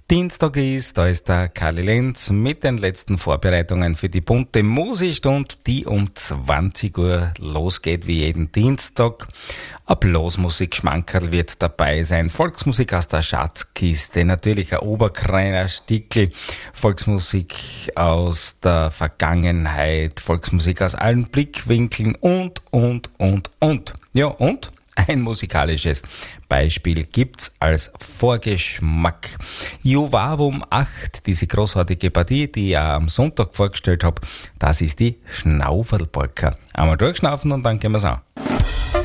Dienstag ist, da ist der Karli Lenz mit den letzten Vorbereitungen für die bunte Musikstunde, die um 20 Uhr losgeht, wie jeden Dienstag. Ein Blasmusik-Schmankerl wird dabei sein, Volksmusik aus der Schatzkiste, natürlich ein Oberkreiner Stickel, Volksmusik aus der Vergangenheit, Volksmusik aus allen Blickwinkeln und. Ja, und ein musikalisches Beispiel gibt's als Vorgeschmack. Juvavum 8, diese großartige Partie, die ich am Sonntag vorgestellt habe, das ist die Schnauferlpolka. Einmal durchschnaufen und dann gehen wir's an.